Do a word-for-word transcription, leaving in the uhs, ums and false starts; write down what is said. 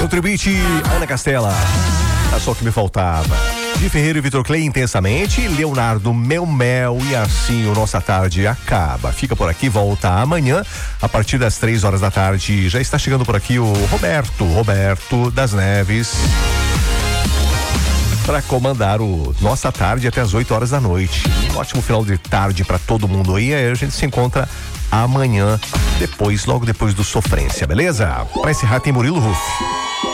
Contribute, Ana Castela. É só o que me faltava. Di Ferreira e Vitor Clay intensamente, Leonardo Mel Mel, e assim o Nossa Tarde acaba. Fica por aqui, volta amanhã a partir das três horas da tarde. Já está chegando por aqui o Roberto, Roberto das Neves, para comandar o Nossa Tarde até as oito horas da noite. Um ótimo final de tarde para todo mundo aí. Aí a gente se encontra amanhã, depois, logo depois do Sofrência, beleza? Para encerrar tem Murilo Ruff.